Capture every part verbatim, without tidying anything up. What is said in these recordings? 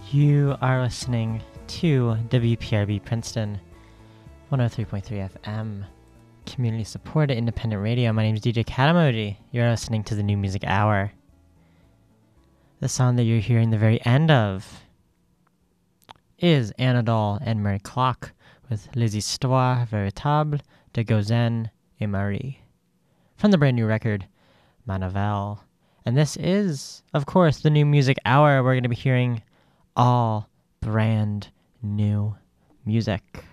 You are listening to W P R B Princeton, one oh three point three F M, community-supported independent radio. My name is D J Katamoji. You're listening to the New Music Hour. The song that you're hearing the very end of is Anadol and Mary Clock with Les Histoires Véritables de Gauzen et Marie from the brand new record Manavel. And this is, of course, the New Music Hour. We're going to be hearing all brand new music.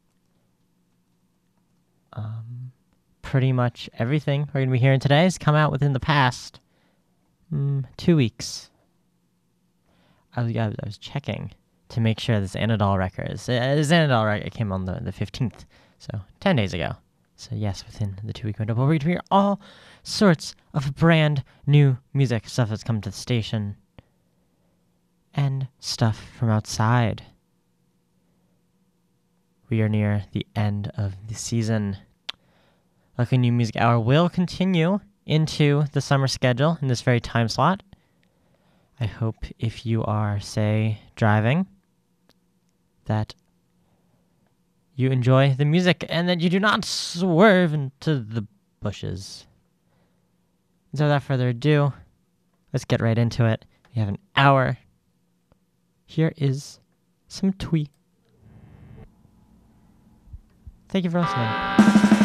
Um, pretty much everything we're going to be hearing today has come out within the past mm, two weeks. I was, I was checking to make sure this Anadol record is, uh, this Anadol record came on the, the fifteenth, so ten days ago. So yes, within the two-week window. But we're going to hear all sorts of brand new music, stuff that's come to the station, and stuff from outside. We are near the end of the season. Luckily, New Music Hour will continue into the summer schedule in this very time slot. I hope if you are, say, driving, that you enjoy the music and that you do not swerve into the bushes. So without further ado, let's get right into it. We have an hour. Here is some Twee. Thank you for listening.